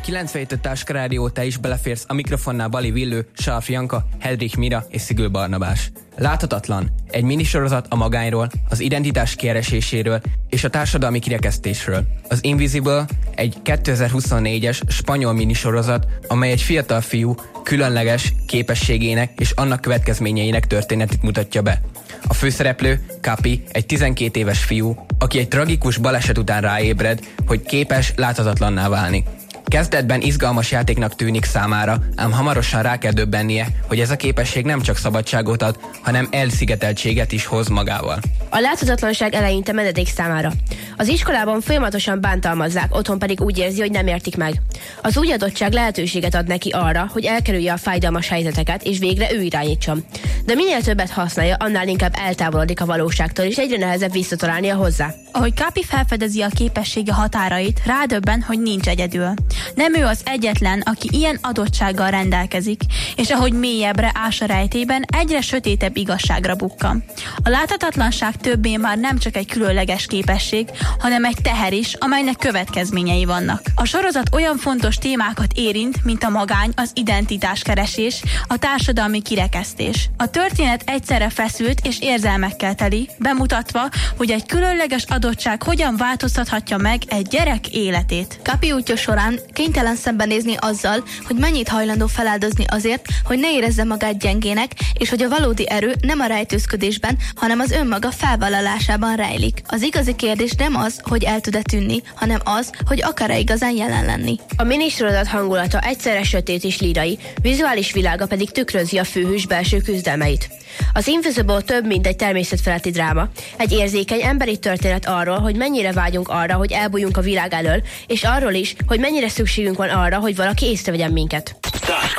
97 Táska Rádió, te is beleférsz, a mikrofonnál Bali Villő, Salf Janka, Hedrich Mira és Szigül Barnabás. Láthatatlan, egy minisorozat a magányról, az identitás kereséséről és a társadalmi kirekesztésről. Az Invisible egy 2024-es spanyol minisorozat, amely egy fiatal fiú különleges képességének és annak következményeinek történetét mutatja be. A főszereplő, Capi, egy 12 éves fiú, aki egy tragikus baleset után ráébred, hogy képes láthatatlanná válni. Kezdetben izgalmas játéknak tűnik számára, ám hamarosan rá kell döbbennie, hogy ez a képesség nem csak szabadságot ad, hanem elszigeteltséget is hoz magával. A láthatatlanság eleinte menedék számára. Az iskolában folyamatosan bántalmazzák, otthon pedig úgy érzi, hogy nem értik meg. Az új adottság lehetőséget ad neki arra, hogy elkerülje a fájdalmas helyzeteket, és végre ő irányítson. De minél többet használja, annál inkább eltávolodik a valóságtól, és egyre nehezebb visszatalálnia hozzá. Ahogy Capi felfedezi a képessége határait, rádöbben, hogy nincs egyedül. Nem ő az egyetlen, aki ilyen adottsággal rendelkezik, és ahogy mélyebbre ás a rejtében, egyre sötétebb igazságra bukkan. A láthatatlanság többé már nem csak egy különleges képesség, hanem egy teher is, amelynek következményei vannak. A sorozat olyan fontos témákat érint, mint a magány, az identitáskeresés, a társadalmi kirekesztés. A történet egyszerre feszült és érzelmekkel teli, bemutatva, hogy egy különleges adottság hogyan változtathatja meg egy gyerek életét. Capi útja során kénytelen szembenézni azzal, hogy mennyit hajlandó feláldozni azért, hogy ne érezze magát gyengének, és hogy a valódi erő nem a rejtőzködésben, hanem az önmaga felvállalásában rejlik. Az igazi kérdés nem az, hogy el tud-e tűnni, hanem az, hogy akar-e igazán jelen lenni. A minisorozat hangulata egyszerre sötét és lírai, vizuális világa pedig tükrözi a főhős belső küzdelmeit. Az Invisible több, mint egy természetfeletti dráma, egy érzékeny emberi történet arról, hogy mennyire vágyunk arra, hogy elbújjunk a világ elől, és arról is, hogy mennyire szükségünk van arra, hogy valaki észrevegyen minket.